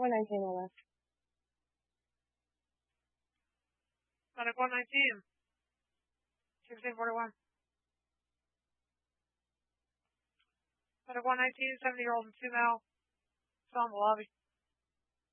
119 over. Medic 119. 1641. Medic 119, 70-year-old and female. Still in the lobby.